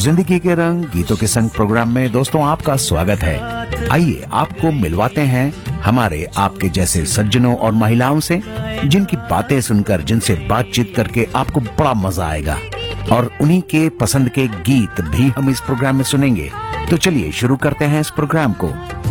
जिंदगी के रंग गीतों के संग प्रोग्राम में दोस्तों आपका स्वागत है। आइए आपको मिलवाते हैं हमारे आपके जैसे सज्जनों और महिलाओं से, जिनकी बातें सुनकर, जिनसे बातचीत करके आपको बड़ा मजा आएगा और उन्हीं के पसंद के गीत भी हम इस प्रोग्राम में सुनेंगे। तो चलिए शुरू करते हैं इस प्रोग्राम को।